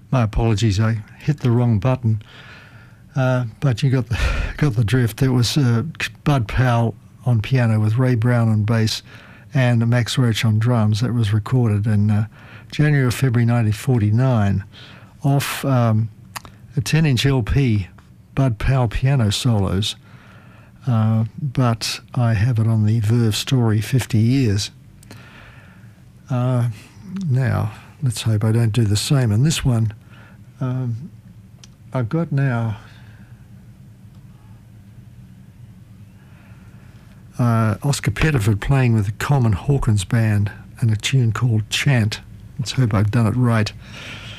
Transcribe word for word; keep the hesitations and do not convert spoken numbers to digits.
My apologies, I hit the wrong button. Uh, but you got the, got the drift. It was uh, Bud Powell on piano with Ray Brown on bass and Max Roach on drums. That was recorded in uh, January or February nineteen forty-nine off um, a ten-inch L P, Bud Powell piano solos. Uh, but I have it on the Verve Story fifty years. Uh, now, let's hope I don't do the same. And this one, um, I've got now uh, Oscar Pettiford playing with the Coleman Hawkins Band and a tune called Chant. Let's hope I've done it right.